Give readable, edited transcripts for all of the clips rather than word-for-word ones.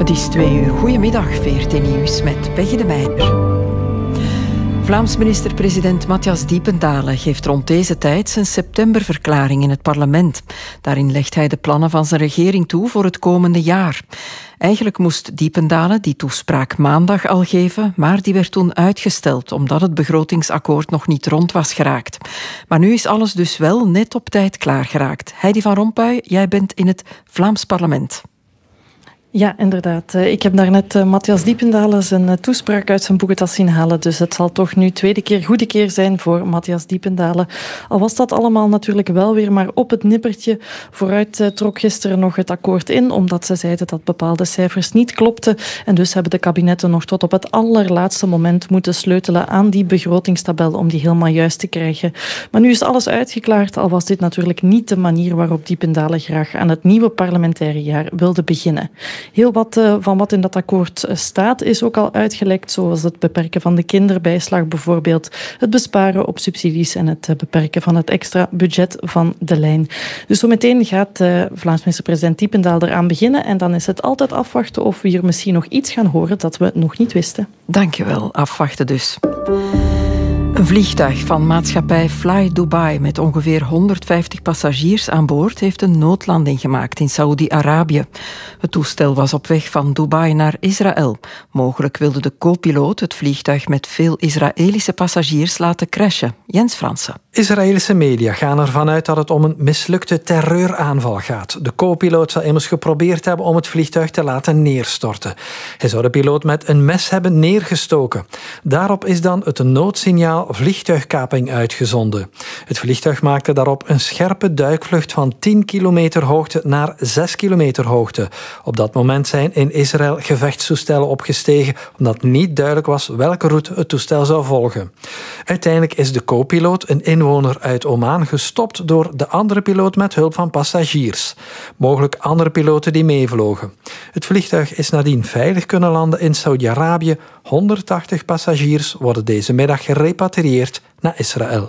Het is 2:00. Goedemiddag, VRT Nieuws met Peggy de Meijer. Vlaams minister-president Matthias Diependalen geeft rond deze tijd zijn septemberverklaring in het parlement. Daarin legt hij de plannen van zijn regering toe voor het komende jaar. Eigenlijk moest Diependalen die toespraak maandag al geven, maar die werd toen uitgesteld omdat het begrotingsakkoord nog niet rond was geraakt. Maar nu is alles dus wel net op tijd klaargeraakt. Heidi van Rompuy, jij bent in het Vlaams parlement. Ja, inderdaad. Ik heb daarnet Matthias Diependalen zijn toespraak uit zijn boekentas zien halen. Dus het zal toch nu goede keer zijn voor Matthias Diependalen. Al was dat allemaal natuurlijk wel weer maar op het nippertje. Vooruit trok gisteren nog het akkoord in, omdat ze zeiden dat bepaalde cijfers niet klopten. En dus hebben de kabinetten nog tot op het allerlaatste moment moeten sleutelen aan die begrotingstabel om die helemaal juist te krijgen. Maar nu is alles uitgeklaard, al was dit natuurlijk niet de manier waarop Diependalen graag aan het nieuwe parlementaire jaar wilde beginnen. Heel wat van wat in dat akkoord staat is ook al uitgelekt, zoals het beperken van de kinderbijslag bijvoorbeeld, het besparen op subsidies en het beperken van het extra budget van de lijn. Dus zometeen gaat Vlaams minister-president Diependalen eraan beginnen en dan is het altijd afwachten of we hier misschien nog iets gaan horen dat we nog niet wisten. Dankjewel, afwachten dus. Een vliegtuig van maatschappij Fly Dubai met ongeveer 150 passagiers aan boord heeft een noodlanding gemaakt in Saoedi-Arabië. Het toestel was op weg van Dubai naar Israël. Mogelijk wilde de co-piloot het vliegtuig met veel Israëlische passagiers laten crashen. Jens Fransen. Israëlische media gaan ervan uit dat het om een mislukte terreuraanval gaat. De co-piloot zou immers geprobeerd hebben om het vliegtuig te laten neerstorten. Hij zou de piloot met een mes hebben neergestoken. Daarop is dan het noodsignaal vliegtuigkaping uitgezonden. Het vliegtuig maakte daarop een scherpe duikvlucht van 10 kilometer hoogte naar 6 kilometer hoogte. Op dat moment zijn in Israël gevechtstoestellen opgestegen, omdat niet duidelijk was welke route het toestel zou volgen. Uiteindelijk is de co-piloot, een inwoner uit Oman, gestopt door de andere piloot met hulp van passagiers. Mogelijk andere piloten die meevlogen. Het vliegtuig is nadien veilig kunnen landen in Saudi-Arabië. 180 passagiers worden deze middag gerepatrieerd naar Israël.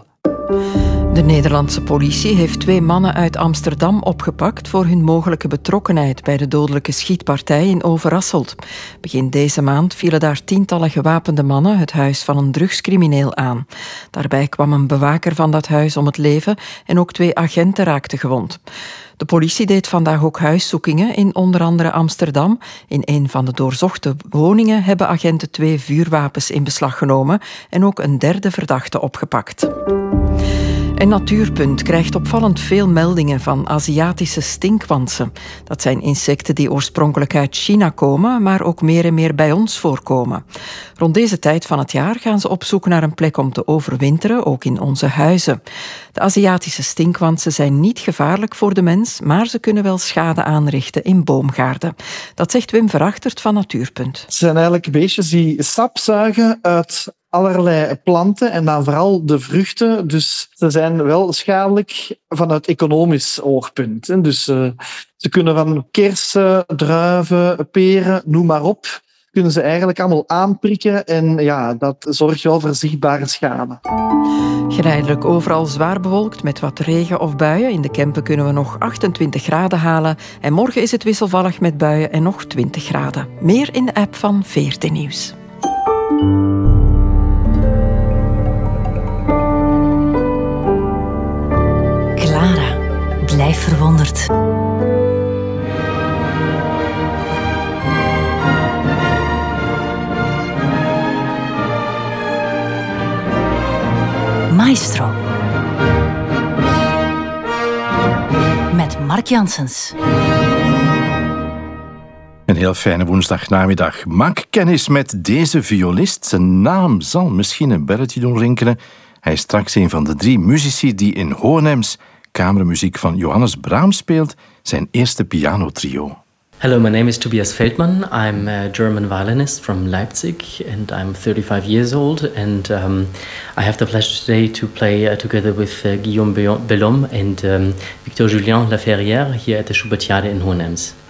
De Nederlandse politie heeft 2 mannen uit Amsterdam opgepakt voor hun mogelijke betrokkenheid bij de dodelijke schietpartij in Overasselt. Begin deze maand vielen daar tientallen gewapende mannen het huis van een drugscrimineel aan. Daarbij kwam een bewaker van dat huis om het leven en ook 2 agenten raakten gewond. De politie deed vandaag ook huiszoekingen in onder andere Amsterdam. In een van de doorzochte woningen hebben agenten 2 vuurwapens in beslag genomen en ook een 3e verdachte opgepakt. En Natuurpunt krijgt opvallend veel meldingen van Aziatische stinkwansen. Dat zijn insecten die oorspronkelijk uit China komen, maar ook meer en meer bij ons voorkomen. Rond deze tijd van het jaar gaan ze op zoek naar een plek om te overwinteren, ook in onze huizen. De Aziatische stinkwansen zijn niet gevaarlijk voor de mens, maar ze kunnen wel schade aanrichten in boomgaarden. Dat zegt Wim Verachtert van Natuurpunt. Het zijn eigenlijk beestjes die sap zuigen uit allerlei planten en dan vooral de vruchten. Dus ze zijn wel schadelijk vanuit economisch oogpunt. Dus ze kunnen van kersen, druiven, peren, noem maar op, kunnen ze eigenlijk allemaal aanprikken en ja, dat zorgt wel voor zichtbare schade. Geleidelijk overal zwaar bewolkt met wat regen of buien. In de Kempen kunnen we nog 28 graden halen. En morgen is het wisselvallig met buien en nog 20 graden. Meer in de app van VRT Nieuws. Clara, blijf verwonderd. Maestro. Met Mark Janssens. Een heel fijne woensdagnamiddag. Maak kennis met deze violist. Zijn naam zal misschien een belletje doen rinkelen. Hij is straks een van de 3 muzici die in Hohenems kamermuziek van Johannes Brahms speelt, zijn eerste pianotrio. Hello, my name is Tobias Feldmann. I'm a German violinist from Leipzig and I'm 35 years old and I have the pleasure today to play together with Guillaume Bellhomme and Victor Julien Laferrière here at the Schubertiade in Hohenems.